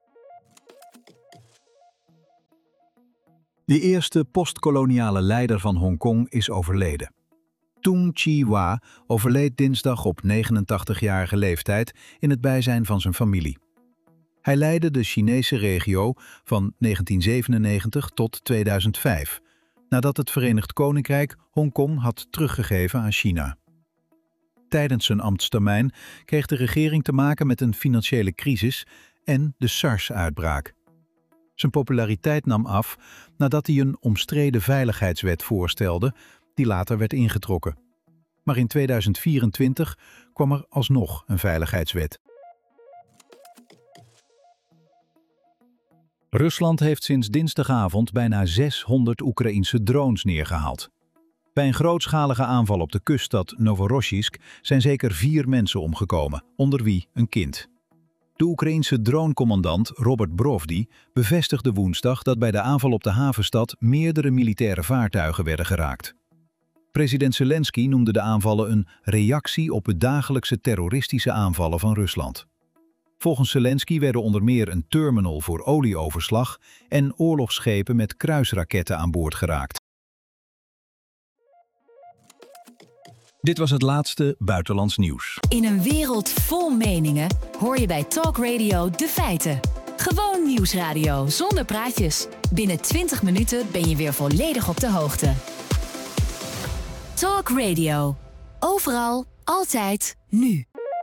De eerste postkoloniale leider van Hongkong is overleden. Tung Chee-hwa overleed dinsdag op 89-jarige leeftijd in het bijzijn van zijn familie. Hij leidde de Chinese regio van 1997 tot 2005, nadat het Verenigd Koninkrijk Hongkong had teruggegeven aan China. Tijdens zijn ambtstermijn kreeg de regering te maken met een financiële crisis en de SARS-uitbraak. Zijn populariteit nam af nadat hij een omstreden veiligheidswet voorstelde die later werd ingetrokken. Maar in 2024 kwam er alsnog een veiligheidswet. Rusland heeft sinds dinsdagavond bijna 600 Oekraïense drones neergehaald. Bij een grootschalige aanval op de kuststad Novorossiysk zijn zeker 4 mensen omgekomen, onder wie een kind. De Oekraïense dronecommandant Robert Brovdi bevestigde woensdag dat bij de aanval op de havenstad meerdere militaire vaartuigen werden geraakt. President Zelensky noemde de aanvallen een reactie op de dagelijkse terroristische aanvallen van Rusland. Volgens Zelensky werden onder meer een terminal voor olieoverslag en oorlogsschepen met kruisraketten aan boord geraakt. Dit was het laatste buitenlands nieuws. In een wereld vol meningen hoor je bij Talk Radio de feiten. Gewoon nieuwsradio zonder praatjes. Binnen 20 minuten ben je weer volledig op de hoogte. Talk Radio. Overal, altijd, nu.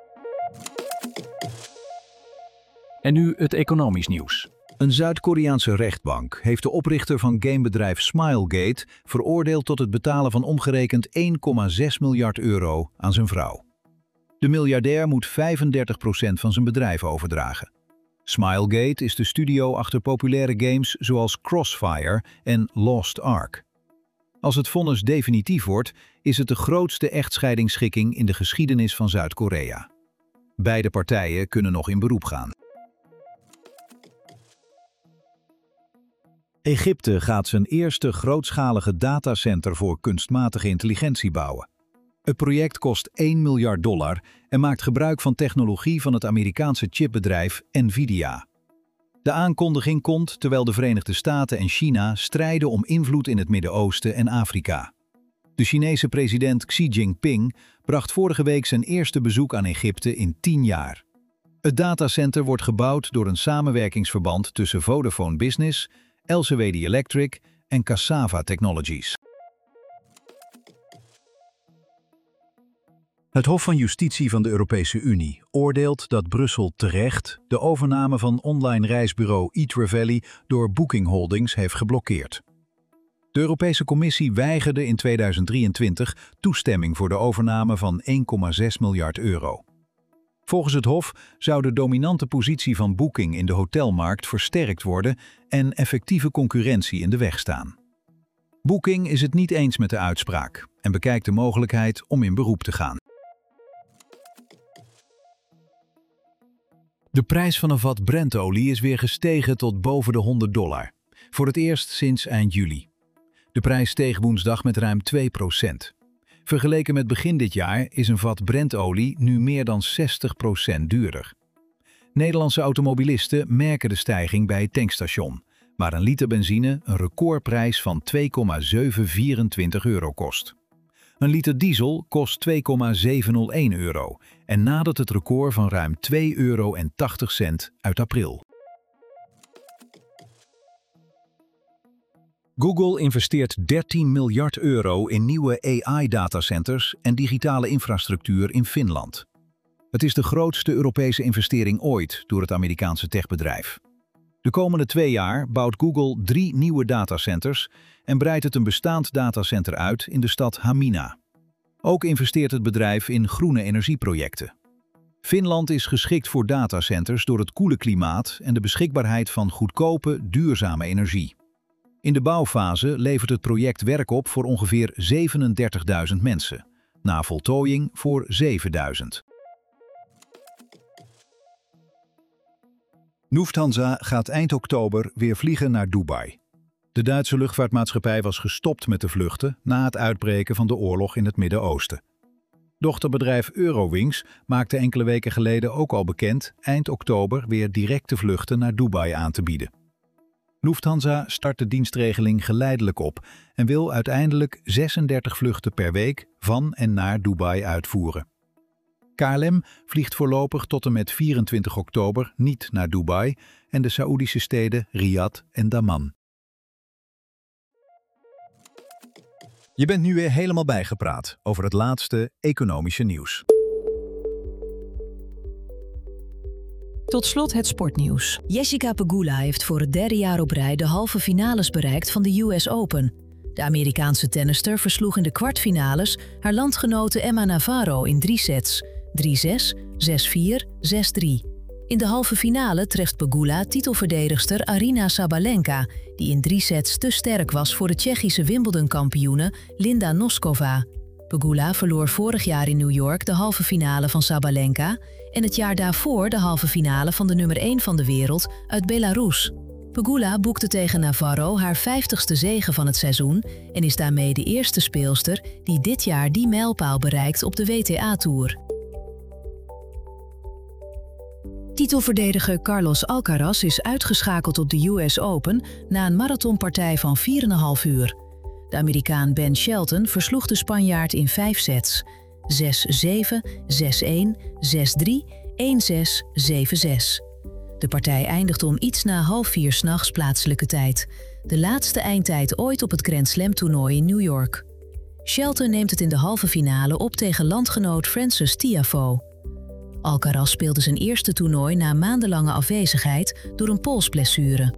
En nu het economisch nieuws. Een Zuid-Koreaanse rechtbank heeft de oprichter van gamebedrijf Smilegate veroordeeld tot het betalen van omgerekend 1,6 miljard euro aan zijn vrouw. De miljardair moet 35% van zijn bedrijf overdragen. Smilegate is de studio achter populaire games zoals Crossfire en Lost Ark. Als het vonnis definitief wordt, is het de grootste echtscheidingsschikking in de geschiedenis van Zuid-Korea. Beide partijen kunnen nog in beroep gaan. Egypte gaat zijn eerste grootschalige datacenter voor kunstmatige intelligentie bouwen. Het project kost $1 miljard en maakt gebruik van technologie van het Amerikaanse chipbedrijf Nvidia. De aankondiging komt terwijl de Verenigde Staten en China strijden om invloed in het Midden-Oosten en Afrika. De Chinese president Xi Jinping bracht vorige week zijn eerste bezoek aan Egypte in 10 jaar. Het datacenter wordt gebouwd door een samenwerkingsverband tussen Vodafone Business, Elsewedy Electric en Cassava Technologies. Het Hof van Justitie van de Europese Unie oordeelt dat Brussel terecht de overname van online reisbureau eTraveli door Booking Holdings heeft geblokkeerd. De Europese Commissie weigerde in 2023 toestemming voor de overname van 1,6 miljard euro. Volgens het Hof zou de dominante positie van Booking in de hotelmarkt versterkt worden en effectieve concurrentie in de weg staan. Booking is het niet eens met de uitspraak en bekijkt de mogelijkheid om in beroep te gaan. De prijs van een vat Brentolie is weer gestegen tot boven de $100, voor het eerst sinds eind juli. De prijs steeg woensdag met ruim 2%. Vergeleken met begin dit jaar is een vat Brentolie nu meer dan 60% duurder. Nederlandse automobilisten merken de stijging bij het tankstation, waar een liter benzine een recordprijs van €2,724 kost. Een liter diesel kost €2,701 en nadert het record van ruim €2,80 uit april. Google investeert €13 miljard in nieuwe AI-datacenters en digitale infrastructuur in Finland. Het is de grootste Europese investering ooit door het Amerikaanse techbedrijf. De komende 2 jaar bouwt Google 3 nieuwe datacenters en breidt het een bestaand datacenter uit in de stad Hamina. Ook investeert het bedrijf in groene energieprojecten. Finland is geschikt voor datacenters door het koele klimaat en de beschikbaarheid van goedkope, duurzame energie. In de bouwfase levert het project werk op voor ongeveer 37.000 mensen. Na voltooiing voor 7.000. Lufthansa gaat eind oktober weer vliegen naar Dubai. De Duitse luchtvaartmaatschappij was gestopt met de vluchten na het uitbreken van de oorlog in het Midden-Oosten. Dochterbedrijf Eurowings maakte enkele weken geleden ook al bekend eind oktober weer directe vluchten naar Dubai aan te bieden. Lufthansa start de dienstregeling geleidelijk op en wil uiteindelijk 36 vluchten per week van en naar Dubai uitvoeren. KLM vliegt voorlopig tot en met 24 oktober niet naar Dubai en de Saoedische steden Riyadh en Dammam. Je bent nu weer helemaal bijgepraat over het laatste economische nieuws. Tot slot het sportnieuws. Jessica Pegula heeft voor het derde jaar op rij de halve finales bereikt van de US Open. De Amerikaanse tennister versloeg in de kwartfinales haar landgenote Emma Navarro in 3 sets. 3-6, 6-4, 6-3. In de halve finale treft Pegula titelverdedigster Aryna Sabalenka, die in 3 sets te sterk was voor de Tsjechische Wimbledon-kampioene Linda Noskova. Pegula verloor vorig jaar in New York de halve finale van Sabalenka en het jaar daarvoor de halve finale van de nummer 1 van de wereld uit Belarus. Pegula boekte tegen Navarro haar 50ste zege van het seizoen en is daarmee de eerste speelster die dit jaar die mijlpaal bereikt op de WTA-tour. Titelverdediger Carlos Alcaraz is uitgeschakeld op de US Open na een marathonpartij van 4,5 uur. De Amerikaan Ben Shelton versloeg de Spanjaard in 5 sets. 6-7, 6-1, 6-3, 1-6, 7-6. De partij eindigde om iets na 3:30 s'nachts plaatselijke tijd. De laatste eindtijd ooit op het Grand Slam toernooi in New York. Shelton neemt het in de halve finale op tegen landgenoot Frances Tiafoe. Alcaraz speelde zijn eerste toernooi na maandenlange afwezigheid door een polsblessure.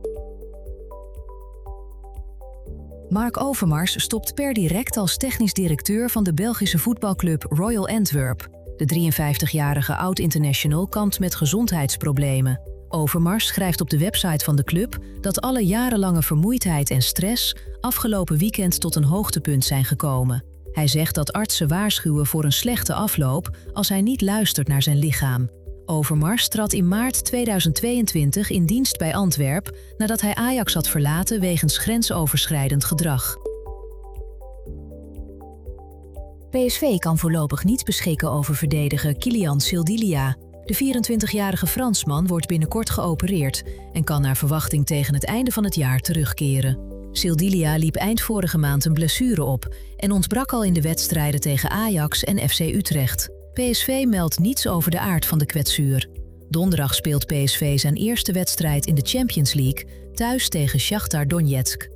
Mark Overmars stopt per direct als technisch directeur van de Belgische voetbalclub Royal Antwerp. De 53-jarige oud-international kampt met gezondheidsproblemen. Overmars schrijft op de website van de club dat alle jarenlange vermoeidheid en stress afgelopen weekend tot een hoogtepunt zijn gekomen. Hij zegt dat artsen waarschuwen voor een slechte afloop als hij niet luistert naar zijn lichaam. Overmars trad in maart 2022 in dienst bij Antwerp nadat hij Ajax had verlaten wegens grensoverschrijdend gedrag. PSV kan voorlopig niet beschikken over verdediger Kylian Sildilia. De 24-jarige Fransman wordt binnenkort geopereerd en kan naar verwachting tegen het einde van het jaar terugkeren. Sildilia liep eind vorige maand een blessure op en ontbrak al in de wedstrijden tegen Ajax en FC Utrecht. PSV meldt niets over de aard van de kwetsuur. Donderdag speelt PSV zijn eerste wedstrijd in de Champions League thuis tegen Shakhtar Donetsk.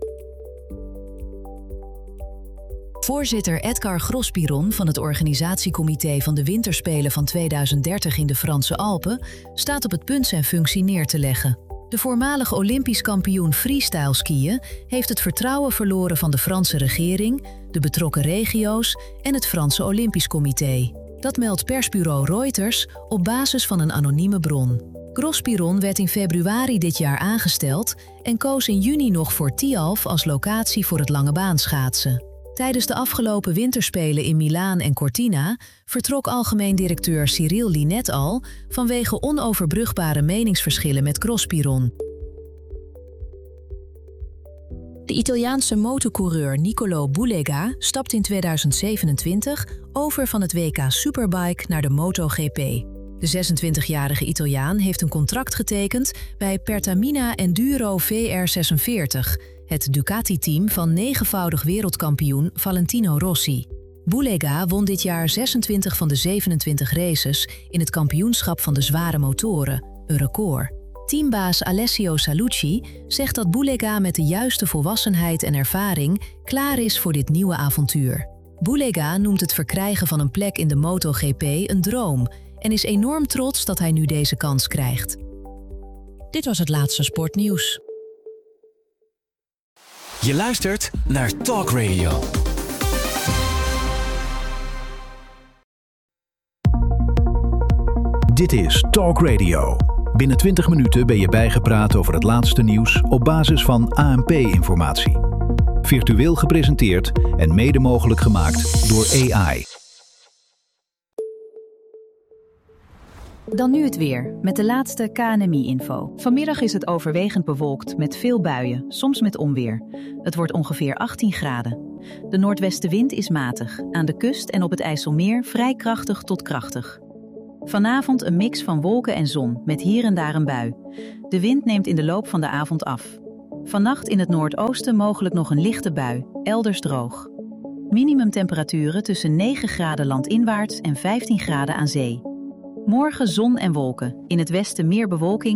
Voorzitter Edgar Gros-Piron van het organisatiecomité van de Winterspelen van 2030 in de Franse Alpen staat op het punt zijn functie neer te leggen. De voormalig Olympisch kampioen freestyle skiën heeft het vertrouwen verloren van de Franse regering, de betrokken regio's en het Franse Olympisch Comité. Dat meldt persbureau Reuters op basis van een anonieme bron. Gros-Piron werd in februari dit jaar aangesteld en koos in juni nog voor Tialf als locatie voor het langebaanschaatsen. Tijdens de afgelopen winterspelen in Milaan en Cortina vertrok algemeen directeur Cyril Linet al vanwege onoverbrugbare meningsverschillen met Gros-Piron. De Italiaanse motorcoureur Nicolo Bulega stapt in 2027 over van het WK Superbike naar de MotoGP. De 26-jarige Italiaan heeft een contract getekend bij Pertamina Enduro VR46, het Ducati-team van 9-voudig wereldkampioen Valentino Rossi. Bulega won dit jaar 26 van de 27 races in het kampioenschap van de zware motoren, een record. Teambaas Alessio Salucci zegt dat Bulega met de juiste volwassenheid en ervaring klaar is voor dit nieuwe avontuur. Bulega noemt het verkrijgen van een plek in de MotoGP een droom en is enorm trots dat hij nu deze kans krijgt. Dit was het laatste sportnieuws. Je luistert naar Talk Radio. Dit is Talk Radio. Binnen 20 minuten ben je bijgepraat over het laatste nieuws op basis van ANP-informatie. Virtueel gepresenteerd en mede mogelijk gemaakt door AI. Dan nu het weer, met de laatste KNMI-info. Vanmiddag is het overwegend bewolkt met veel buien, soms met onweer. Het wordt ongeveer 18 graden. De noordwestenwind is matig, aan de kust en op het IJsselmeer vrij krachtig tot krachtig. Vanavond een mix van wolken en zon, met hier en daar een bui. De wind neemt in de loop van de avond af. Vannacht in het noordoosten mogelijk nog een lichte bui, elders droog. Minimumtemperaturen tussen 9 graden landinwaarts en 15 graden aan zee. Morgen zon en wolken, in het westen meer bewolking